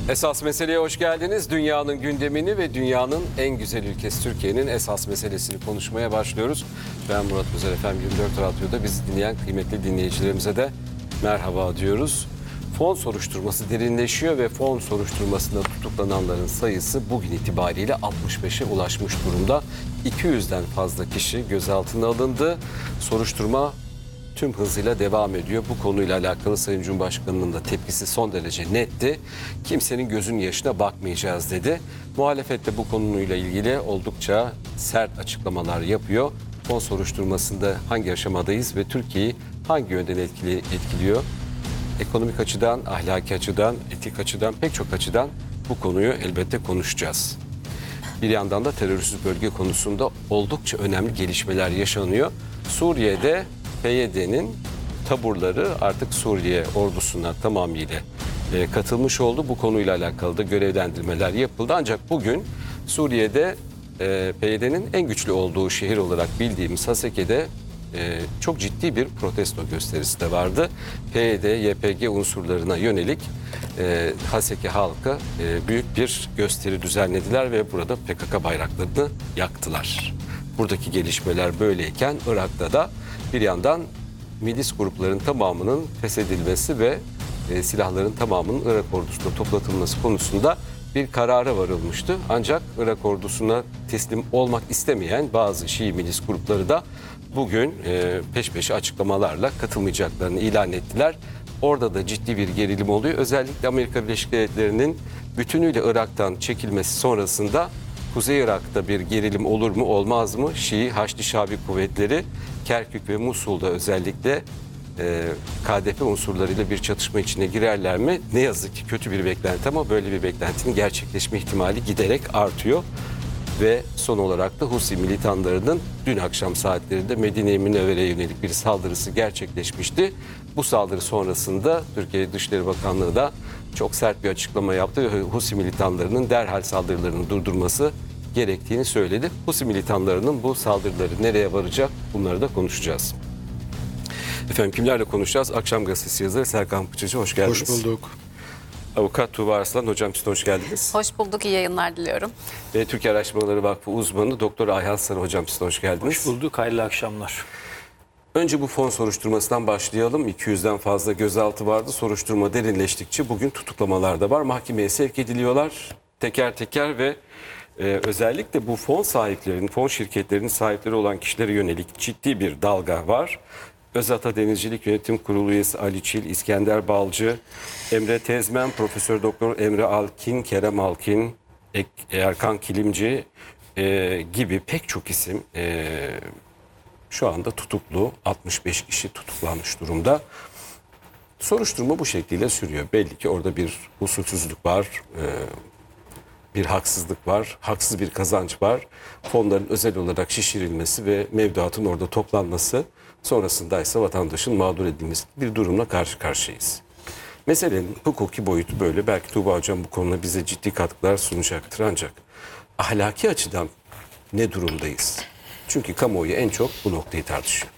Esas meseleye hoş geldiniz. Dünyanın gündemini ve dünyanın en güzel ülkesi Türkiye'nin esas meselesini konuşmaya başlıyoruz. Ben Murat Özer efendim 24 Radyo'da bizi dinleyen kıymetli dinleyicilerimize de merhaba diyoruz. Fon soruşturması derinleşiyor ve fon soruşturmasında tutuklananların sayısı bugün itibariyle 65'e ulaşmış durumda. 200'den fazla kişi gözaltına alındı. Soruşturma tüm hızıyla devam ediyor. Bu konuyla alakalı Sayın Cumhurbaşkanı'nın da tepkisi son derece netti. Kimsenin gözünün yaşına bakmayacağız dedi. Muhalefet de bu konuyla ilgili oldukça sert açıklamalar yapıyor. Fon soruşturmasında hangi aşamadayız ve Türkiye'yi hangi yönden etkiliyor? Ekonomik açıdan, ahlaki açıdan, etik açıdan, pek çok açıdan bu konuyu elbette konuşacağız. Bir yandan da terörsüz bölge konusunda oldukça önemli gelişmeler yaşanıyor. Suriye'de PYD'nin taburları artık Suriye ordusuna tamamıyla katılmış oldu. Bu konuyla alakalı da görevlendirmeler yapıldı. Ancak bugün Suriye'de PYD'nin en güçlü olduğu şehir olarak bildiğimiz Haseke'de çok ciddi bir protesto gösterisi de vardı. PYD, YPG unsurlarına yönelik Haseke halkı büyük bir gösteri düzenlediler ve burada PKK bayraklarını yaktılar. Buradaki gelişmeler böyleyken Irak'ta da bir yandan milis grupların tamamının feshedilmesi ve silahların tamamının Irak ordusuna toplatılması konusunda bir karara varılmıştı. Ancak Irak ordusuna teslim olmak istemeyen bazı Şii milis grupları da bugün peş peşe açıklamalarla katılmayacaklarını ilan ettiler. Orada da ciddi bir gerilim oluyor. Özellikle Amerika Birleşik Devletleri'nin bütünüyle Irak'tan çekilmesi sonrasında Kuzey Irak'ta bir gerilim olur mu olmaz mı? Şii Haçlı Şabi kuvvetleri Kerkük ve Musul'da özellikle KDP unsurlarıyla bir çatışma içine girerler mi? Ne yazık ki kötü bir beklenti ama böyle bir beklentinin gerçekleşme ihtimali giderek artıyor. Ve son olarak da Husi militanlarının dün akşam saatlerinde Medine-i Münevvere'ye yönelik bir saldırısı gerçekleşmişti. Bu saldırı sonrasında Türkiye Dışişleri Bakanlığı da çok sert bir açıklama yaptı ve Husi militanlarının derhal saldırılarını durdurması gerektiğini söyledi. Husi militanlarının bu saldırıları nereye varacak bunları da konuşacağız. Efendim kimlerle konuşacağız? Akşam Gazetesi yazarı Serkan Pıçıcı hoş geldiniz. Hoş bulduk. Avukat Tuğba Arslan hocam size hoş geldiniz. Hoş bulduk, iyi yayınlar diliyorum. Ve Türkiye Araştırmaları Vakfı uzmanı Doktor Ayhan Sarı hocam size hoş geldiniz. Hoş bulduk. Hayırlı akşamlar. Önce bu fon soruşturmasından başlayalım. 200'den fazla gözaltı vardı. Soruşturma derinleştikçe bugün tutuklamalar da var. Mahkemeye sevk ediliyorlar teker teker ve özellikle bu fon sahiplerinin, fon şirketlerinin sahipleri olan kişilere yönelik ciddi bir dalga var. Özata Denizcilik Yönetim Kurulu üyesi Ali Çil, İskender Balcı, Emre Tezmen, Profesör Doktor Emre Alkin, Kerem Alkin, Erkan Kilimci gibi pek çok isim şu anda tutuklu. 65 kişi tutuklanmış durumda. Soruşturma bu şekliyle sürüyor. Belli ki orada bir usulsüzlük var, bir haksızlık var, haksız bir kazanç var. Fonların özel olarak şişirilmesi ve mevduatın orada toplanması, sonrasında ise vatandaşın mağdur edilmesi bir durumla karşı karşıyayız. Meselenin hukuki boyutu böyle. Belki Tuğba Hocam bu konuda bize ciddi katkılar sunacaktır ancak ahlaki açıdan ne durumdayız? Çünkü kamuoyu en çok bu noktayı tartışıyor.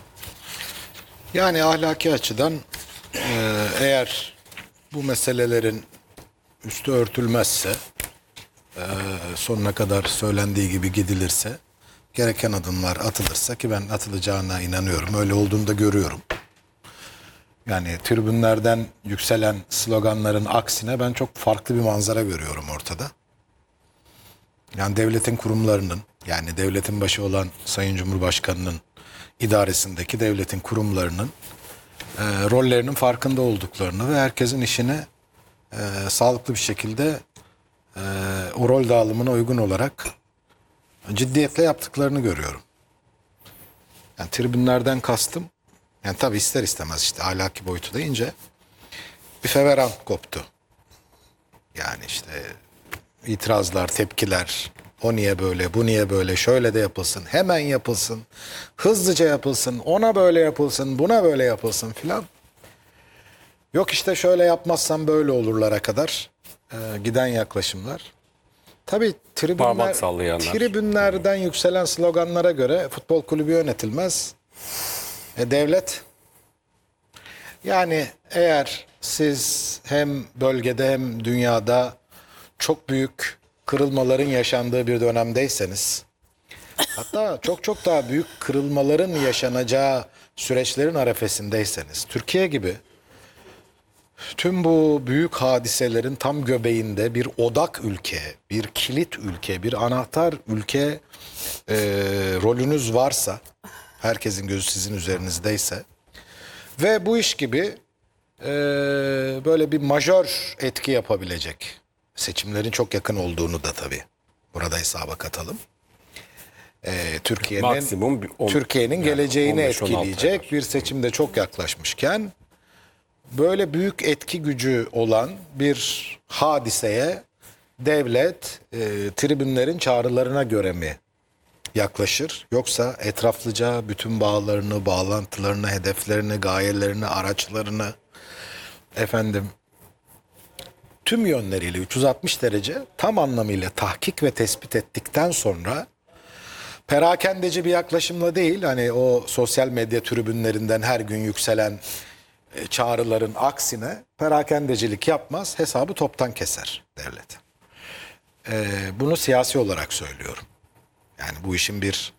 Yani ahlaki açıdan eğer bu meselelerin üstü örtülmezse, sonuna kadar söylendiği gibi gidilirse, gereken adımlar atılırsa ki ben atılacağına inanıyorum. Öyle olduğunu da görüyorum. Yani tribünlerden yükselen sloganların aksine ben çok farklı bir manzara görüyorum ortada. Yani devletin kurumlarının, yani devletin başı olan Sayın Cumhurbaşkanı'nın idaresindeki devletin kurumlarının rollerinin farkında olduklarını ve herkesin işine sağlıklı bir şekilde o rol dağılımına uygun olarak ciddiyetle yaptıklarını görüyorum. Yani tribünlerden kastım, yani tabii ister istemez işte ahlaki boyutu deyince bir feveran koptu. Yani işte itirazlar, tepkiler, o niye böyle, bu niye böyle, şöyle de yapılsın, hemen yapılsın, hızlıca yapılsın, ona böyle yapılsın, buna böyle yapılsın filan. Yok işte şöyle yapmazsam böyle olurlara kadar giden yaklaşımlar. Tabii tribünlerden yükselen sloganlara göre futbol kulübü yönetilmez. Devlet Yani eğer siz hem bölgede hem dünyada çok büyük kırılmaların yaşandığı bir dönemdeyseniz, hatta çok çok daha büyük kırılmaların yaşanacağı süreçlerin arefesindeyseniz, Türkiye gibi tüm bu büyük hadiselerin tam göbeğinde bir odak ülke, bir kilit ülke, bir anahtar ülke rolünüz varsa, herkesin gözü sizin üzerinizdeyse ve bu iş gibi böyle bir majör etki yapabilecek, seçimlerin çok yakın olduğunu da tabii burada hesaba katalım. Maksimum Türkiye'nin yani geleceğini 15-16 etkileyecek ay var. bir seçimde çok yaklaşmışken böyle büyük etki gücü olan bir hadiseye devlet tribünlerin çağrılarına göre mi yaklaşır? Yoksa etraflıca bütün bağlarını, bağlantılarını, hedeflerini, gayelerini, araçlarını tüm yönleriyle 360 derece tam anlamıyla tahkik ve tespit ettikten sonra perakendeci bir yaklaşımla değil, hani o sosyal medya tribünlerinden her gün yükselen çağrıların aksine perakendecilik yapmaz, hesabı toptan keser devlet. Bunu siyasi olarak söylüyorum. Yani bu işin bir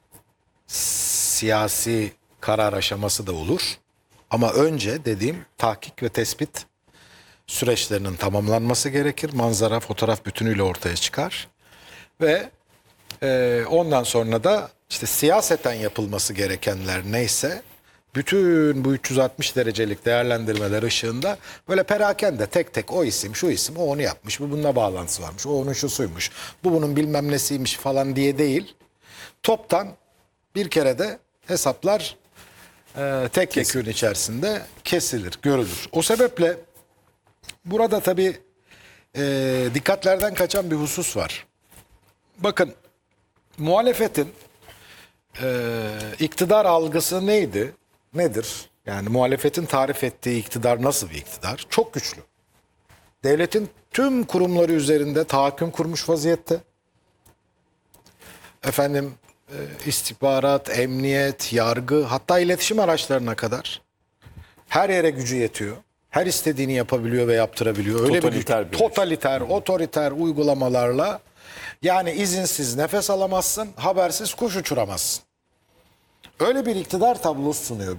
siyasi karar aşaması da olur. Ama önce dediğim tahkik ve tespit süreçlerinin tamamlanması gerekir. Manzara, fotoğraf bütünüyle ortaya çıkar. Ve ondan sonra da işte siyaseten yapılması gerekenler neyse bütün bu 360 derecelik değerlendirmeler ışığında böyle perakende tek tek o isim, şu isim, o onu yapmış, bu bununla bağlantısı varmış, o onun şusuymuş, bu bunun bilmem nesiymiş falan diye değil. Toptan bir kere de hesaplar tek yekün içerisinde kesilir, görülür. O sebeple burada tabii dikkatlerden kaçan bir husus var. Bakın, muhalefetin iktidar algısı neydi? Nedir? Yani muhalefetin tarif ettiği iktidar nasıl bir iktidar? Çok güçlü. Devletin tüm kurumları üzerinde tahakküm kurmuş vaziyette. İstihbarat, emniyet, yargı, hatta iletişim araçlarına kadar her yere gücü yetiyor. Her istediğini yapabiliyor ve yaptırabiliyor. Öyle Totaliter bir bir totaliter, otoriter uygulamalarla, yani izinsiz nefes alamazsın, habersiz kuş uçuramazsın. Öyle bir iktidar tablosu sunuyor